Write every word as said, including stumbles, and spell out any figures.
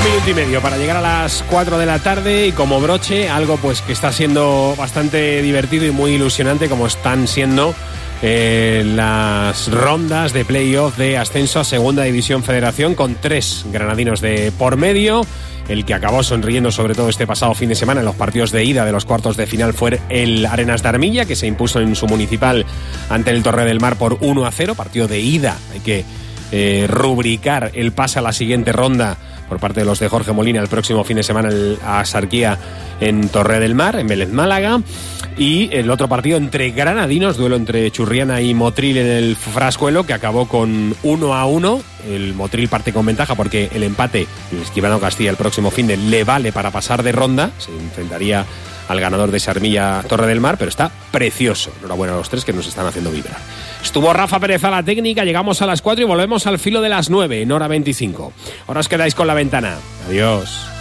minuto y medio para llegar a las cuatro de la tarde y como broche, algo pues que está siendo bastante divertido y muy ilusionante, como están siendo eh, las rondas de playoff de ascenso a Segunda División Federación, con tres granadinos de por medio. El que acabó sonriendo sobre todo este pasado fin de semana en los partidos de ida de los cuartos de final fue el Arenas de Armilla, que se impuso en su municipal ante el Torre del Mar por uno a cero, partido de ida. Hay que eh, rubricar el pase a la siguiente ronda por parte de los de Jorge Molina el próximo fin de semana el, a Sarquía en Torre del Mar, en Vélez Málaga. Y el otro partido entre granadinos, duelo entre Churriana y Motril en el Frascuelo, que acabó con uno a uno. El Motril parte con ventaja porque el empate, el Escribano Castilla el próximo fin de le vale para pasar de ronda. Se enfrentaría al ganador de Sarmilla Torre del Mar, pero está precioso. Enhorabuena a los tres que nos están haciendo vibrar. Estuvo Rafa Pérez a la técnica, llegamos a las cuatro y volvemos al filo de las nueve en hora veinticinco. Ahora os quedáis con La Ventana. Adiós.